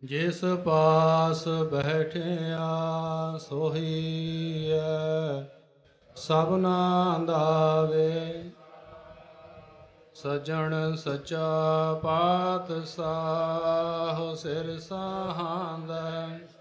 ਜਿਸ ਪਾਸ ਬੈਠਿਆ ਸੋਹੀਐ ਸਭਨਾ ਦਾ ਸੱਜਣ ਸੱਚਾ ਪਾਤਸ਼ਾਹ ਸਿਰ ਸਾਹਾਂਦਾ